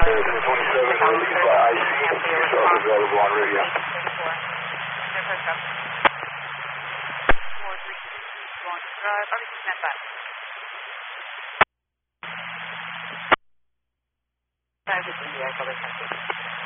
yourself available on radio. 5 India, cover 10.